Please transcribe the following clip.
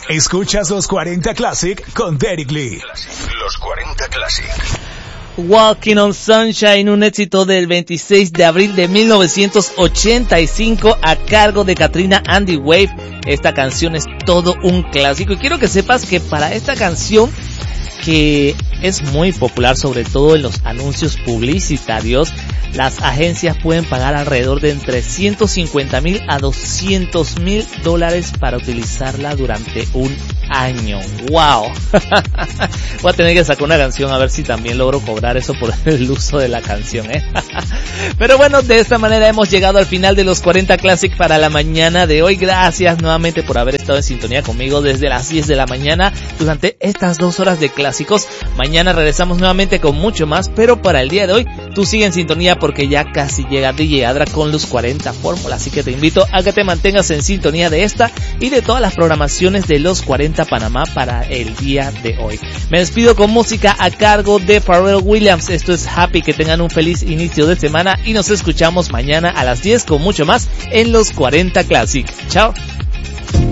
Escuchas los 40 Classic con Derek Lee. Los 40 Classic. Walking on Sunshine, un éxito del 26 de abril de 1985 a cargo de Katrina and the Waves. Esta canción es todo un clásico y quiero que sepas que para esta canción, que es muy popular sobre todo en los anuncios publicitarios, las agencias pueden pagar alrededor de entre $150,000 a $200,000 para utilizarla durante un año. ¡Wow! Voy a tener que sacar una canción a ver si también logro cobrar eso por el uso de la canción, Pero bueno, de esta manera hemos llegado al final de los 40 Classic para la mañana de hoy. Gracias nuevamente por haber estado en sintonía conmigo desde las 10 de la mañana durante estas 2 horas de clásicos. Mañana regresamos nuevamente con mucho más, pero para el día de hoy tú sigue en sintonía porque ya casi llega DJ Adra con los 40 Fórmula, así que te invito a que te mantengas en sintonía de esta y de todas las programaciones de los 40 Panamá para el día de hoy. Me despido con música a cargo de Pharrell Williams. Esto es Happy, que tengan un feliz inicio de semana y nos escuchamos mañana a las 10 con mucho más en los 40 Classic. Chao.